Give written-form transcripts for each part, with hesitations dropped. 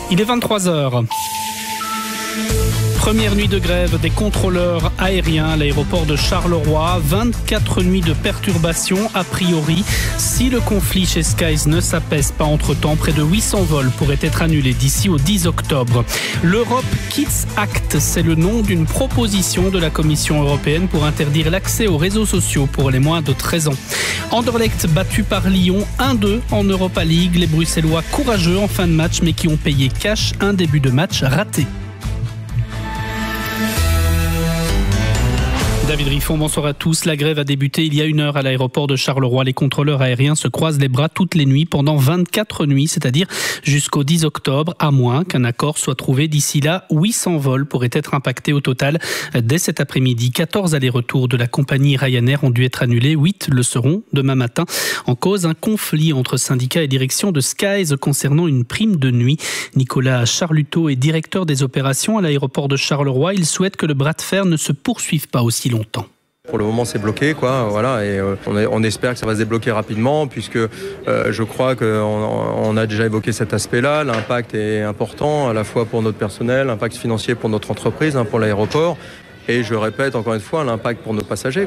Il est 23h. Première nuit de grève des contrôleurs aériens à l'aéroport de Charleroi. 24 nuits de perturbations a priori. Si le conflit chez Skies ne s'apaise pas entre-temps, près de 800 vols pourraient être annulés d'ici au 10 octobre. L'Europe Kids Act, c'est le nom d'une proposition de la Commission européenne pour interdire l'accès aux réseaux sociaux pour les moins de 13 ans. Anderlecht battu par Lyon 1-2 en Europa League. Les Bruxellois courageux en fin de match mais qui ont payé cash un début de match raté. David Riffon, bonsoir à tous. La grève a débuté il y a 1 heure à l'aéroport de Charleroi. Les contrôleurs aériens se croisent les bras toutes les nuits pendant 24 nuits, c'est-à-dire jusqu'au 10 octobre, à moins qu'un accord soit trouvé. D'ici là, 800 vols pourraient être impactés au total. Dès cet après-midi, 14 allers-retours de la compagnie Ryanair ont dû être annulés. 8 le seront demain matin. En cause, un conflit entre syndicats et direction de Skies concernant une prime de nuit. Nicolas Charluteau est directeur des opérations à l'aéroport de Charleroi. Il souhaite que le bras de fer ne se poursuive pas aussi longtemps. Pour le moment, c'est bloqué, voilà, et on espère que ça va se débloquer rapidement, puisque je crois qu'on a déjà évoqué cet aspect-là. L'impact est important, à la fois pour notre personnel, l'impact financier pour notre entreprise, pour l'aéroport. Et je répète encore une fois, l'impact pour nos passagers,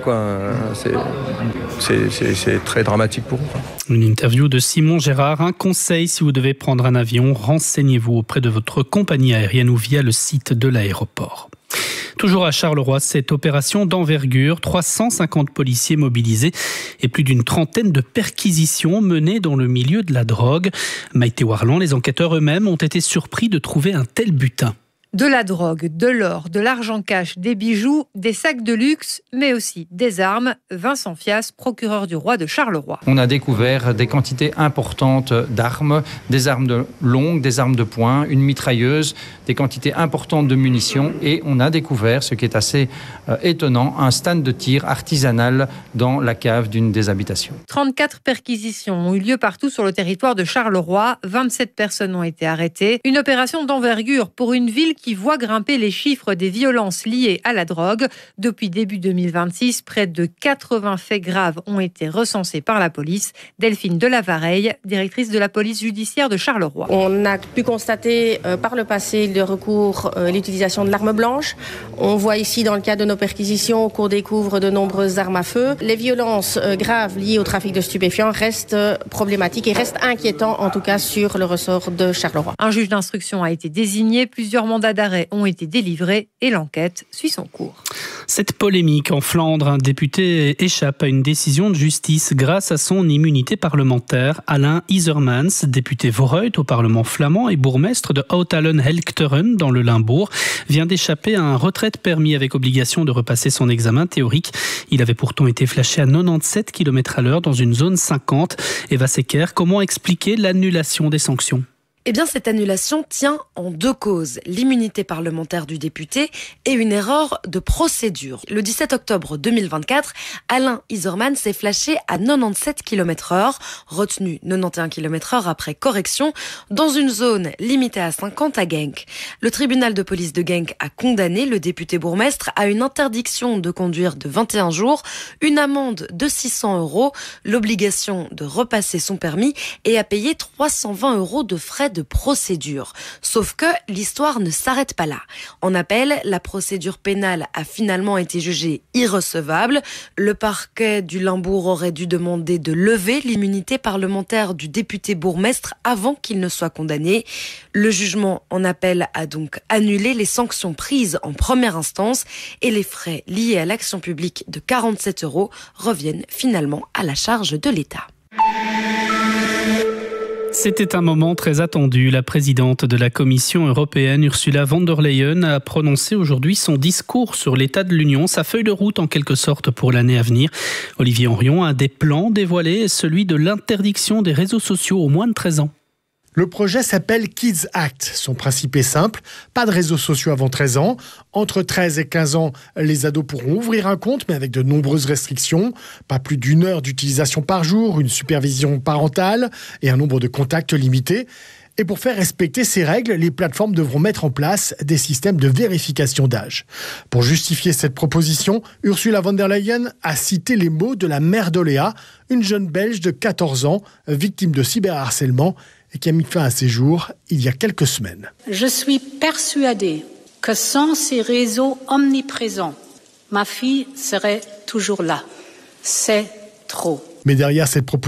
c'est très dramatique pour eux. Une interview de Simon Gérard. Un conseil, si vous devez prendre un avion, renseignez-vous auprès de votre compagnie aérienne ou via le site de l'aéroport. Toujours à Charleroi, cette opération d'envergure, 350 policiers mobilisés et plus d'une trentaine de perquisitions menées dans le milieu de la drogue. Maïté Warland, les enquêteurs eux-mêmes ont été surpris de trouver un tel butin. De la drogue, de l'or, de l'argent cash, des bijoux, des sacs de luxe, mais aussi des armes. Vincent Fias, procureur du roi de Charleroi. On a découvert des quantités importantes d'armes, des armes longues, des armes de poing, une mitrailleuse, des quantités importantes de munitions et on a découvert, ce qui est assez étonnant, un stand de tir artisanal dans la cave d'une des habitations. 34 perquisitions ont eu lieu partout sur le territoire de Charleroi. 27 personnes ont été arrêtées. Une opération d'envergure pour une ville qui voit grimper les chiffres des violences liées à la drogue. Depuis début 2026, près de 80 faits graves ont été recensés par la police. Delphine Delavareille, directrice de la police judiciaire de Charleroi. On a pu constater par le passé le recours, l'utilisation de l'arme blanche. On voit ici dans le cadre de nos perquisitions qu'on découvre de nombreuses armes à feu. Les violences graves liées au trafic de stupéfiants restent problématiques et restent inquiétants en tout cas sur le ressort de Charleroi. Un juge d'instruction a été désigné, plusieurs mandats d'arrêt ont été délivrés et l'enquête suit son cours. Cette polémique en Flandre, un député échappe à une décision de justice grâce à son immunité parlementaire. Alain Isermans, député Vooruit au Parlement flamand et bourgmestre de Oud-Allen-Helchteren dans le Limbourg, vient d'échapper à un retrait de permis avec obligation de repasser son examen théorique. Il avait pourtant été flashé à 97 km/h dans une zone 50. Eva Secker, comment expliquer l'annulation des sanctions ? Eh bien, cette annulation tient en 2 causes. L'immunité parlementaire du député et une erreur de procédure. Le 17 octobre 2024, Alain Isermans s'est flashé à 97 km/h, retenu 91 km/h après correction, dans une zone limitée à 50 à Genk. Le tribunal de police de Genk a condamné le député bourgmestre à une interdiction de conduire de 21 jours, une amende de 600 €, l'obligation de repasser son permis et à payer 320 € de frais de procédure. Sauf que l'histoire ne s'arrête pas là. En appel, la procédure pénale a finalement été jugée irrecevable. Le parquet du Limbourg aurait dû demander de lever l'immunité parlementaire du député bourgmestre avant qu'il ne soit condamné. Le jugement en appel a donc annulé les sanctions prises en première instance et les frais liés à l'action publique de 47 € reviennent finalement à la charge de l'État. C'était un moment très attendu. La présidente de la Commission européenne, Ursula von der Leyen, a prononcé aujourd'hui son discours sur l'état de l'Union, sa feuille de route en quelque sorte pour l'année à venir. Olivier Henrion a des plans dévoilés, celui de l'interdiction des réseaux sociaux aux moins de 13 ans. Le projet s'appelle Kids Act. Son principe est simple, pas de réseaux sociaux avant 13 ans. Entre 13 et 15 ans, les ados pourront ouvrir un compte, mais avec de nombreuses restrictions. Pas plus d'1 heure d'utilisation par jour, une supervision parentale et un nombre de contacts limité. Et pour faire respecter ces règles, les plateformes devront mettre en place des systèmes de vérification d'âge. Pour justifier cette proposition, Ursula von der Leyen a cité les mots de la mère d'Oléa, une jeune Belge de 14 ans, victime de cyberharcèlement et qui a mis fin à ses jours il y a quelques semaines. Je suis persuadée que sans ces réseaux omniprésents, ma fille serait toujours là. C'est trop. Mais derrière cette proposition,